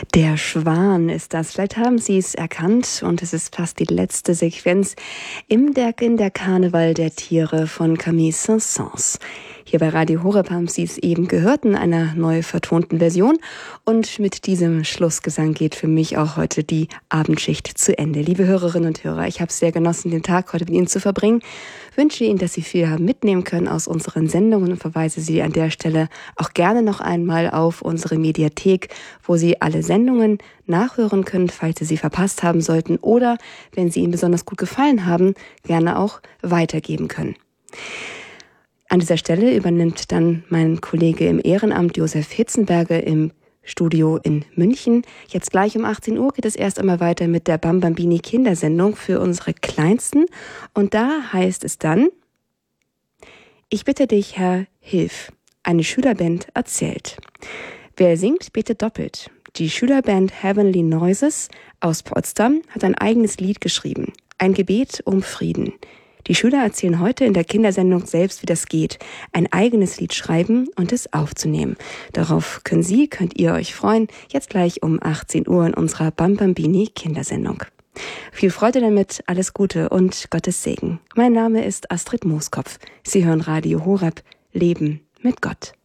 Der Schwan ist das. Vielleicht haben Sie es erkannt und es ist fast die letzte Sequenz in der Karneval der Tiere von Camille Saint-Saëns. Hier bei Radio Horeb haben Sie es eben gehört in einer neu vertonten Version. Und mit diesem Schlussgesang geht für mich auch heute die Abendschicht zu Ende. Liebe Hörerinnen und Hörer, ich habe es sehr genossen, den Tag heute mit Ihnen zu verbringen. Wünsche Ihnen, dass Sie viel haben mitnehmen können aus unseren Sendungen und verweise Sie an der Stelle auch gerne noch einmal auf unsere Mediathek, wo Sie alle Sendungen nachhören können, falls Sie sie verpasst haben sollten oder, wenn sie Ihnen besonders gut gefallen haben, gerne auch weitergeben können. An dieser Stelle übernimmt dann mein Kollege im Ehrenamt Josef Hitzenberger im Studio in München. Jetzt gleich um 18 Uhr geht es erst einmal weiter mit der Bambambini Kindersendung für unsere Kleinsten. Und da heißt es dann: Ich bitte dich, Herr, hilf. Eine Schülerband erzählt. Wer singt, betet doppelt. Die Schülerband Heavenly Noises aus Potsdam hat ein eigenes Lied geschrieben. Ein Gebet um Frieden. Die Schüler erzählen heute in der Kindersendung selbst, wie das geht. Ein eigenes Lied schreiben und es aufzunehmen. Darauf könnt ihr euch freuen, jetzt gleich um 18 Uhr in unserer Bambambini Kindersendung. Viel Freude damit, alles Gute und Gottes Segen. Mein Name ist Astrid Mooskopf. Sie hören Radio Horeb, Leben mit Gott.